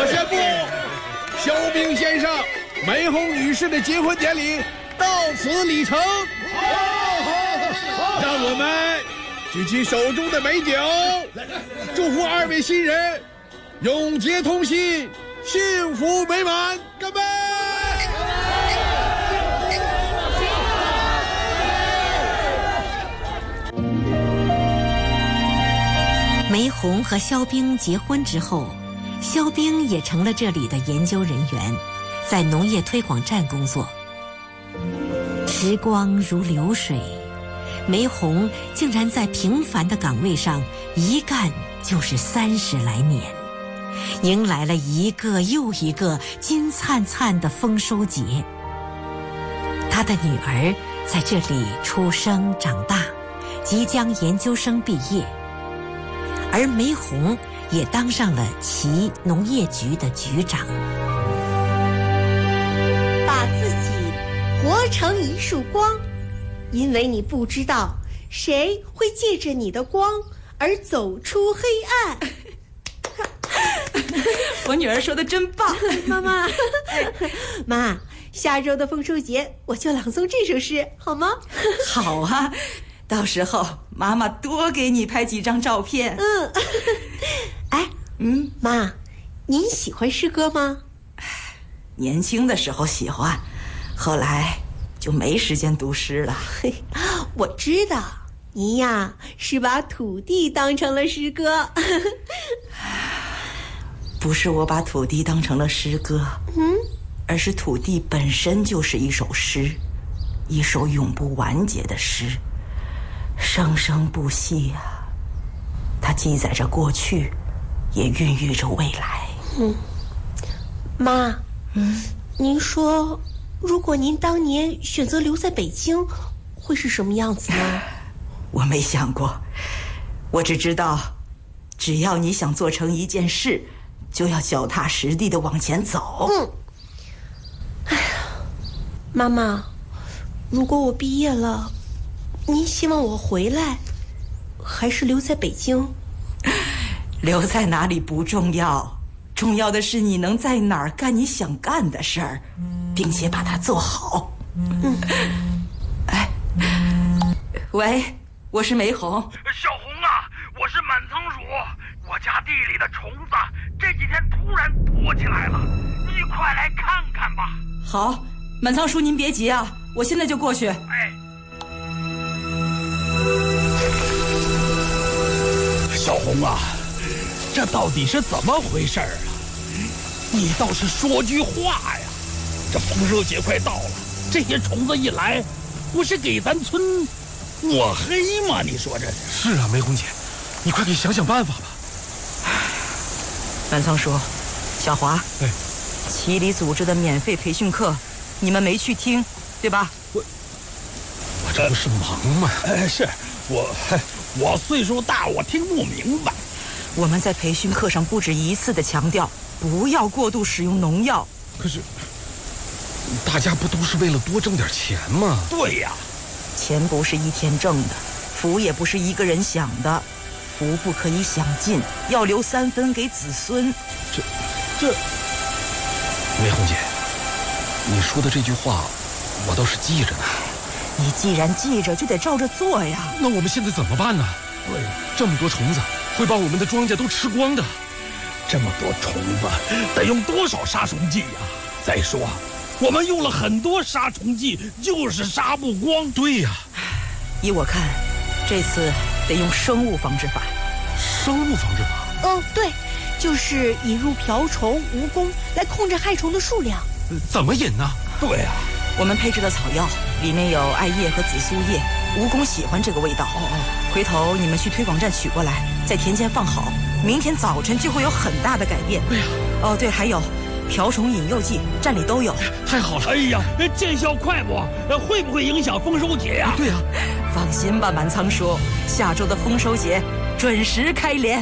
宣布，肖冰先生、梅红女士的结婚典礼到此礼成。让我们举起手中的美酒，祝福二位新人永结同心，幸福美满。干杯！ 梅红和肖冰结婚之后，肖冰也成了这里的研究人员，在农业推广站工作。时光如流水，梅红竟然在平凡的岗位上一干就是30来年，迎来了一个又一个金灿灿的丰收节。她的女儿在这里出生长大，即将研究生毕业。而梅红也当上了其农业局的局长。 把自己活成一束光，因为你不知道谁会借着你的光而走出黑暗。 我女儿说的真棒。 妈妈，妈，下周的丰收节我就朗诵这首诗，好吗？ 好啊，到时候妈妈多给你拍几张照片。 妈，您喜欢诗歌吗？ 年轻的时候喜欢，后来就没时间读诗了。 我知道，您呀是把土地当成了诗歌。 不是我把土地当成了诗歌，而是土地本身就是一首诗，一首永不完结的诗，生生不息啊！它记载着过去，也孕育着未来。 妈，您说，如果您当年选择留在北京，会是什么样子呢？ 我没想过，我只知道，只要你想做成一件事，就要脚踏实地地往前走。 妈妈，如果我毕业了，您希望我回来，还是留在北京？ 留在哪里不重要，重要的是你能在哪儿干你想干的事儿，并且把它做好。喂，我是梅红。 小红啊，我是满仓鼠，我家地里的虫子这几天突然多起来了，你快来看看吧。 好，满仓鼠您别急啊，我现在就过去。 小红啊，这到底是怎么回事啊？你倒是说句话呀！这丰收节快到了，这些虫子一来，不是给咱村抹黑吗？你说这是啊，梅红姐，你快给想想办法吧。 满仓叔，小华，齐里组织的免费培训课，你们没去听，对吧？ 我这不是忙吗？ 是我岁数大，我听不明白。 我们在培训课上不止一次的强调，不要过度使用农药。 可是，大家不都是为了多挣点钱吗？ 对呀， 钱不是一天挣的，福也不是一个人享的，福不可以享尽，要留3分给子孙。 这，梅红姐，你说的这句话，我倒是记着呢。 你既然记着，就得照着做呀。 那我们现在怎么办呢？ 对， 这么多虫子会把我们的庄稼都吃光的。 这么多虫子，得用多少杀虫剂呀？再说，我们用了很多杀虫剂，就是杀不光。 对呀， 依我看，这次得用生物防治法。 生物防治法？ 对，就是引入瓢虫、蜈蚣来控制害虫的数量。 怎么引呢？ 对呀， 我们配置的草药里面有艾叶和紫苏叶，蜈蚣喜欢这个味道。回头你们去推广站取过来，在田间放好，明天早晨就会有很大的改变。 哎呀， 对，还有瓢虫引诱剂，站里都有。 太好了！ 哎呀，见效快不？会不会影响丰收节呀？ 对呀， 放心吧，满仓叔，下周的丰收节准时开镰。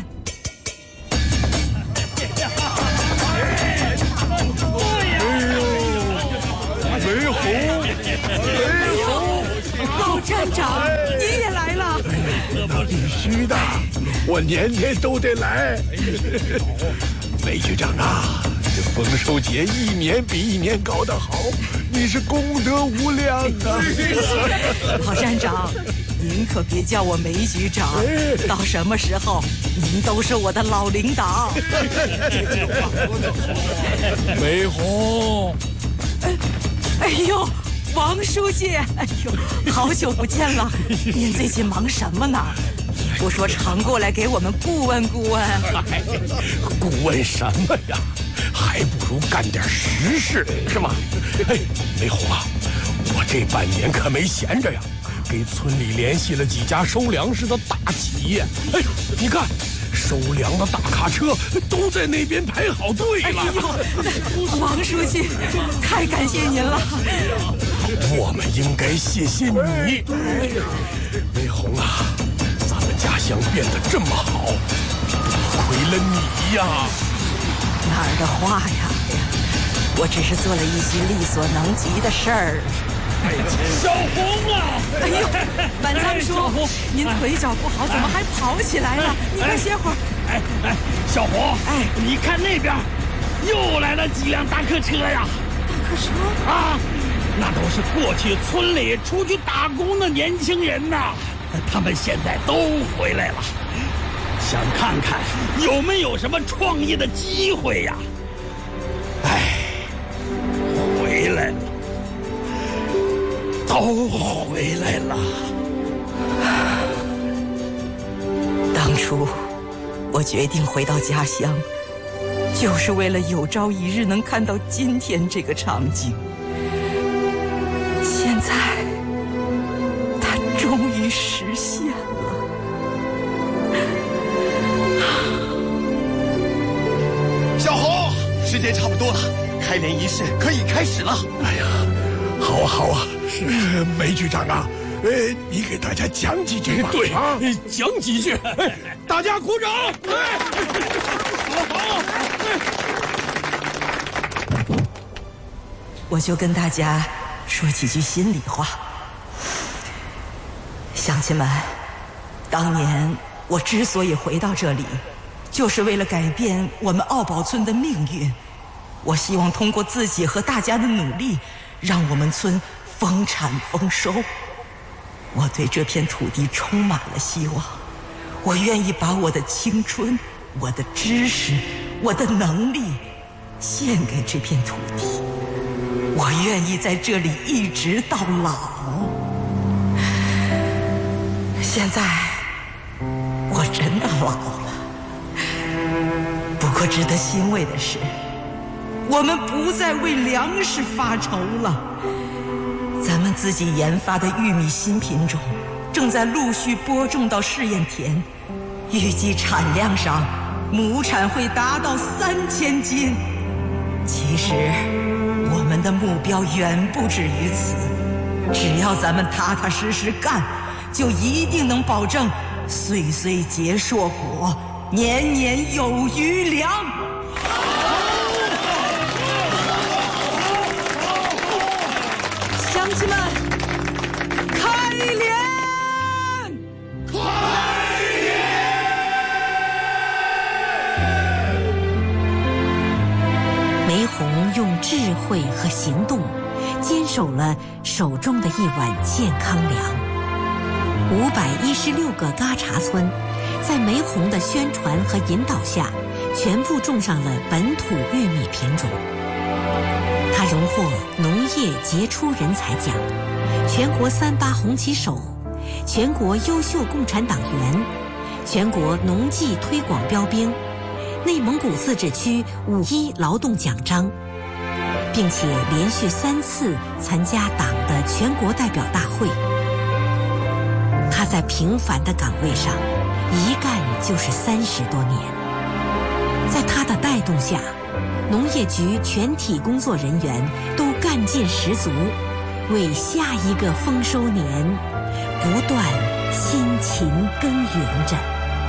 老站长，您也来了。 必须的，我年年都得来。梅局长啊， 这丰收节一年比一年搞得好，你是功德无量啊！ 老站长，您可别叫我梅局长，到什么时候您都是我的老领导。 这话说得好，梅红。 哎呦，王书记，哎呦，好久不见了，您最近忙什么呢？不说常过来给我们顾问顾问。 顾问什么呀？还不如干点实事，是吗？哎，梅红啊，我这半年可没闲着呀，给村里联系了几家收粮食的大企业。哎，你看，收粮的大卡车都在那边排好队了。 哎呦，王书记，太感谢您了。 我们应该谢谢你，梅红啊。家乡变得这么好，多亏了你呀！ 哪儿的话呀？我只是做了一些力所能及的事儿。 小红啊！ 哎呦，满仓叔，您腿脚不好，怎么还跑起来了？你快歇会儿。 小红，你看那边，又来了几辆大客车呀！ 大客车啊，那都是过去村里出去打工的年轻人呐。他们现在都回来了，想看看有没有什么创业的机会呀？回来了，都回来了。 当初我决定回到家乡，就是为了有朝一日能看到今天这个场景。现在终于实现了。 小红，时间差不多了，开镰仪式可以开始了。 哎呀，好啊好啊，是梅局长啊，你给大家讲几句吧。 对啊， 讲几句， 大家鼓掌。好。 我就跟大家说几句心里话。乡亲们，当年我之所以回到这里，就是为了改变我们奥宝村的命运。我希望通过自己和大家的努力，让我们村丰产丰收。我对这片土地充满了希望，我愿意把我的青春、我的知识、我的能力献给这片土地。我愿意在这里一直到老。现在我真的老了，不过值得欣慰的是，我们不再为粮食发愁了。咱们自己研发的玉米新品种正在陆续播种到试验田，预计产量上亩产会达到3000斤。其实我们的目标远不止于此，只要咱们踏踏实实干，就一定能保证岁岁结硕果，年年有余粮。乡亲们，开镰！ 梅红用智慧和行动，坚守了手中的一碗健康粮。516个嘎查村，在梅红的宣传和引导下，全部种上了本土玉米品种。他荣获农业杰出人才奖、全国38红旗手、全国优秀共产党员、全国农技推广标兵、内蒙古自治区5·1劳动奖章，并且连续3次参加党的全国代表大会。他在平凡的岗位上一干就是30多年，在他的带动下，农业局全体工作人员都干劲十足，为下一个丰收年不断辛勤耕耘着。